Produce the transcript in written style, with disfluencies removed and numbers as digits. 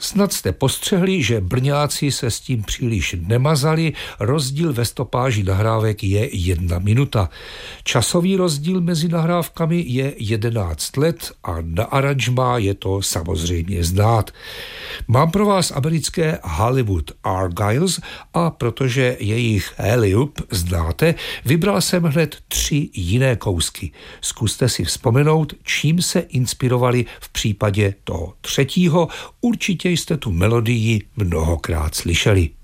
Snad jste postřehli, že Brňáci se s tím příliš nemazali, rozdíl ve stopáži nahrávek je 1 minuta. Časový rozdíl mezi nahrávkami je 11 let a na aranžmá je to samozřejmě znát. Mám pro vás americké Hollywood Argyles a protože jejich Alley-oop znáte, vybral jsem hned 3 jiné kousky. Zkuste si vzpomenout, čím se inspirovali v případě toho 3. Určitě jste tu melodii mnohokrát slyšeli.